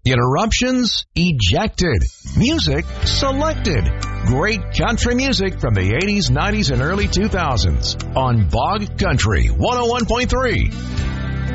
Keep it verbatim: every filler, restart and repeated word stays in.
Interruptions ejected. Music selected. Great country music from the eighties, nineties, and early two thousands on Bog Country one oh one point three.